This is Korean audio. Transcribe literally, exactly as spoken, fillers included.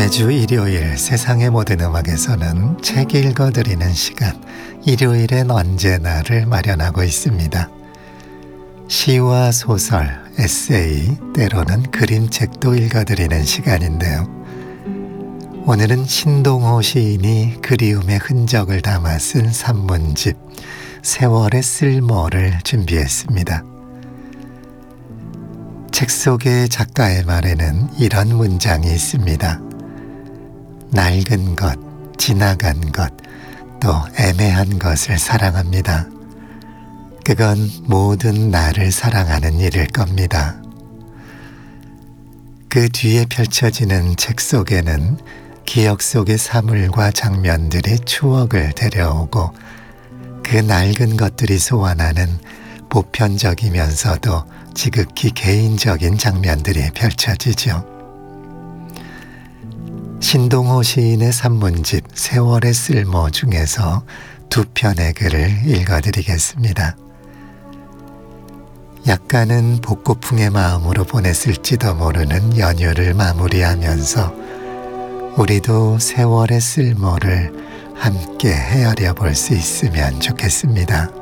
매주 일요일 세상의 모든 음악에서는 책 읽어드리는 시간, 일요일엔 언제나를 마련하고 있습니다. 시와 소설, 에세이, 때로는 그림책도 읽어드리는 시간인데요. 오늘은 신동호 시인이 그리움의 흔적을 담아 쓴 산문집 세월의 쓸모를 준비했습니다. 책 속의 작가의 말에는 이런 문장이 있습니다. 낡은 것, 지나간 것, 또 애매한 것을 사랑합니다. 그건 모든 나를 사랑하는 일일 겁니다. 그 뒤에 펼쳐지는 책 속에는 기억 속의 사물과 장면들이 추억을 데려오고 그 낡은 것들이 소환하는 보편적이면서도 지극히 개인적인 장면들이 펼쳐지죠. 신동호 시인의 산문집 세월의 쓸모 중에서 두 편의 글을 읽어드리겠습니다. 약간은 복고풍의 마음으로 보냈을지도 모르는 연휴를 마무리하면서 우리도 세월의 쓸모를 함께 헤아려 볼 수 있으면 좋겠습니다.